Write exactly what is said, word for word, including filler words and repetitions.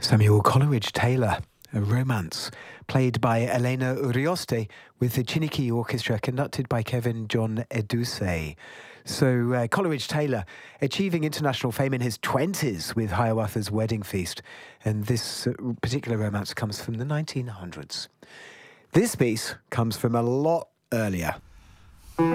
Samuel Coleridge Taylor, a romance played by Elena Urioste with the Chiniki Orchestra conducted by Kevin John Edusei. So uh, Coleridge Taylor achieving international fame in his twenties with Hiawatha's Wedding Feast. And this uh, particular romance comes from the nineteen hundreds. This piece comes from a lot earlier.